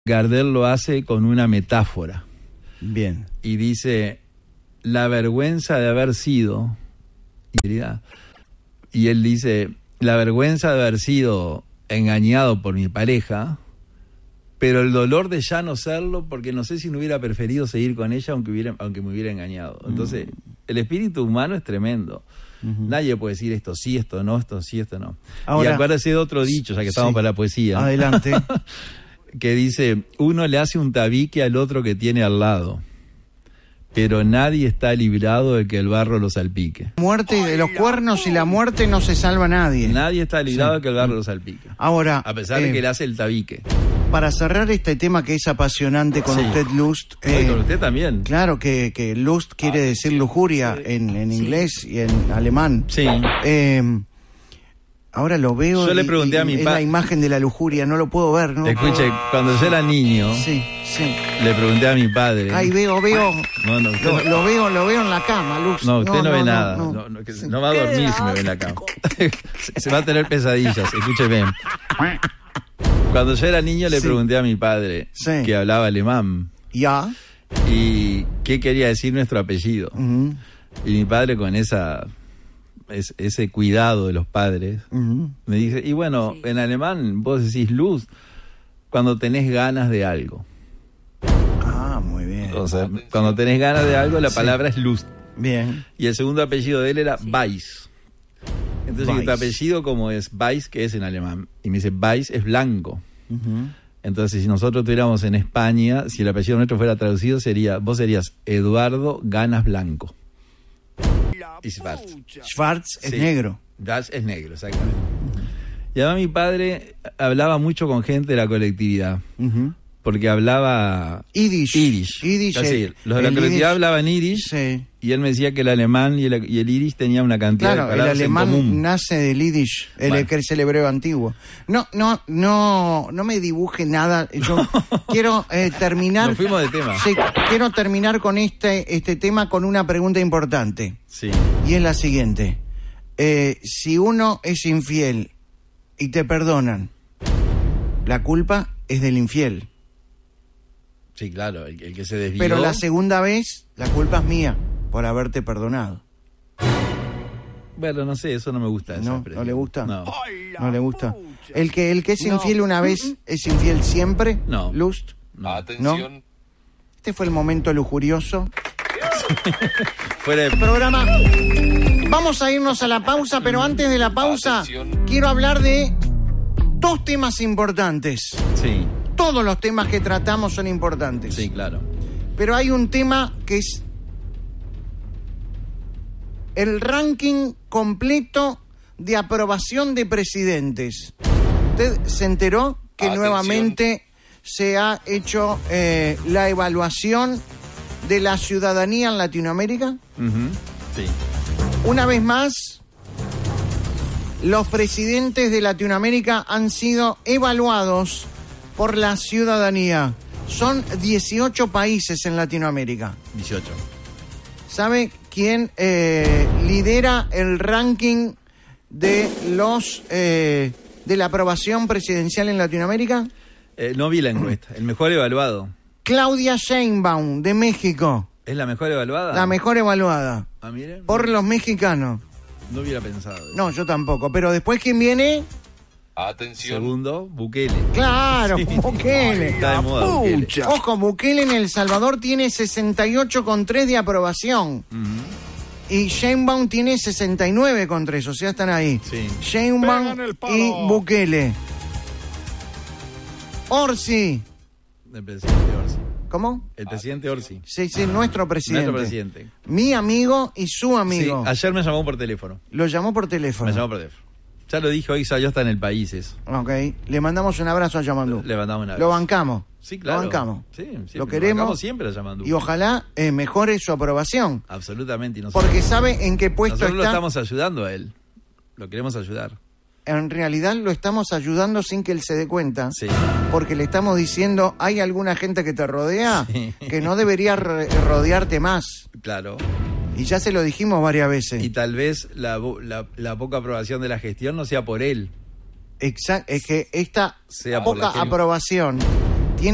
Gardel lo hace con una metáfora. Bien. Y dice, la vergüenza de haber sido, y él dice, la vergüenza de haber sido engañado por mi pareja, pero el dolor de ya no serlo, porque no sé si no hubiera preferido seguir con ella aunque me hubiera engañado. Entonces, el espíritu humano es tremendo. Nadie puede decir esto sí, esto no, esto sí, esto no. Ahora, y acuérdate de otro dicho, ya que estamos para la poesía. Adelante. Que dice, uno le hace un tabique al otro que tiene al lado, pero nadie está librado de que el barro lo salpique. Muerte de los cuernos y la muerte no se salva a nadie. Nadie está librado de que el barro lo salpique. Ahora, a pesar de que le hace el tabique. Para cerrar este tema que es apasionante con usted, Lust. Con usted también. Claro que Lust quiere decir lujuria en inglés y en alemán. Sí. Ahora lo veo. Yo le pregunté a mi padre. Es la imagen de la lujuria, no lo puedo ver, ¿no? Escuche, cuando yo era niño, le pregunté a mi padre. Ay, veo. No, lo veo en la cama, Luz. No, usted no ve nada. No va a dormir si me ve en la cama. Se va a tener pesadillas, escúcheme. Cuando yo era niño le pregunté a mi padre, que hablaba alemán. ¿Ya? Y qué quería decir nuestro apellido. Y mi padre, con ese cuidado de los padres, me dice, y bueno, en alemán vos decís Luz cuando tenés ganas de algo. Ah, muy bien. O sea, cuando tenés ganas de algo, la palabra es Luz. Bien. Y el segundo apellido de él era Weiss. Entonces, tu apellido como es Weiss, que es en alemán. Y me dice, Weiss es blanco. Entonces, si nosotros estuviéramos en España, si el apellido nuestro fuera traducido, vos serías Eduardo Ganas Blanco. Y Schwarz. Schwarz es negro. Schwarz es negro, exactamente. Y además mi padre hablaba mucho con gente de la colectividad. Porque hablaba Yiddish. Los de la colectividad hablaban Yiddish. Y él me decía que el alemán y el Yiddish tenían una cantidad de palabras en común. El alemán nace del Yiddish, que es el hebreo antiguo. No me dibuje nada. Yo quiero terminar. Nos fuimos de tema. Sí, quiero terminar con este tema con una pregunta importante. Sí. Y es la siguiente. Si uno es infiel y te perdonan, la culpa es del infiel. Sí, claro, el que se desvió. Pero la segunda vez, la culpa es mía por haberte perdonado. Bueno, no sé, eso no me gusta. ¿No le gusta? No le gusta. ¿El que es infiel una vez es infiel siempre? No. ¿Lust? No. Atención. ¿No? Este fue el momento lujurioso. Fuera de programa. Vamos a irnos a la pausa, pero antes de la pausa, quiero hablar de 2 temas importantes. Sí. Todos los temas que tratamos son importantes. Sí, claro. Pero hay un tema que es el ranking completo de aprobación de presidentes. ¿Usted se enteró que nuevamente se ha hecho la evaluación de la ciudadanía en Latinoamérica? Sí. Una vez más, los presidentes de Latinoamérica han sido evaluados por la ciudadanía. Son 18 países en Latinoamérica. 18. ¿Sabe quién lidera el ranking de de la aprobación presidencial en Latinoamérica? No vi la encuesta. El mejor evaluado. Claudia Sheinbaum, de México. ¿Es la mejor evaluada? La mejor evaluada. Ah, mire. Por los mexicanos. No hubiera pensado eso. No, yo tampoco. Pero después, ¿quién viene? Atención. Segundo, Bukele. Claro, sí. Bukele. Está de moda Bukele. Ojo, Bukele en El Salvador tiene 68,3 de aprobación. Y Sheinbaum tiene 69,3, o sea, están ahí. Sí. Sheinbaum y Bukele. Orsi. El presidente Orsi. ¿Cómo? El presidente Orsi. Sí, nuestro presidente. Nuestro presidente. Mi amigo y su amigo. Sí, ayer me llamó por teléfono. Lo llamó por teléfono. Me llamó por teléfono. Ya lo dije hoy, ya está en el país eso. Ok. Le mandamos un abrazo a Yamandu. Le mandamos un abrazo. Lo bancamos. Sí, claro. Lo bancamos. Sí, siempre. Lo queremos. Lo bancamos siempre a Yamandu. Y ojalá mejore su aprobación. Absolutamente. Y nosotros, porque sabe en qué puesto nosotros está. Nosotros lo estamos ayudando a él. Lo queremos ayudar. En realidad lo estamos ayudando sin que él se dé cuenta. Sí. Porque le estamos diciendo, hay alguna gente que te rodea que no debería rodearte más. Claro. Y ya se lo dijimos varias veces. Y tal vez la poca aprobación de la gestión no sea por él. Exacto, es que esta sea poca aprobación